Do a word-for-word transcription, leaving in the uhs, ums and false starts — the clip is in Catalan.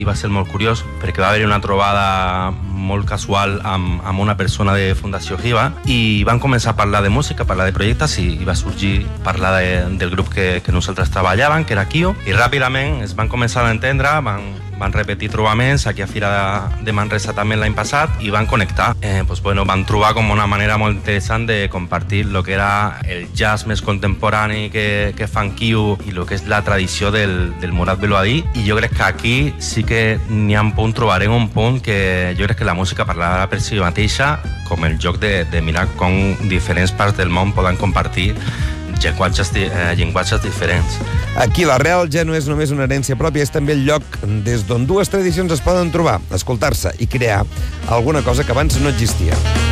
I va ser molt curiós perquè va haver una trobada molt casual amb, amb una persona de Fundació Hiva i van començar a parlar de música, a parlar de projectes i, i va sorgir parlar de, del grup que, que nosaltres treballàvem, que era Kio, i ràpidament es van començar a entendre, van, van repetir trobaments aquí a Fira de, de Manresa també l'any passat i van connectar. Eh, pues, bueno, van trobar com una manera molt interessant de compartir el que era el jazz més contemporani que, que fan Kio i el que és la tradició del, del Murat Belouadi, i jo crec que aquí sí que n'hi ha un punt, trobarem un punt que jo crec que la música parlarà per si mateixa, com el joc de, de mirar com diferents parts del món poden compartir llenguatges, eh, llenguatges diferents. Aquí l'arrel ja no és només una herència pròpia, és també el lloc des d'on dues tradicions es poden trobar, escoltar-se i crear alguna cosa que abans no existia.